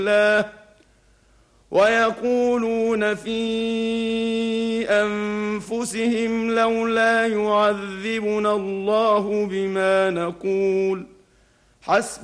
الله ويقولون في أنفسهم لولا يعذبنا الله بما نقول حسبنا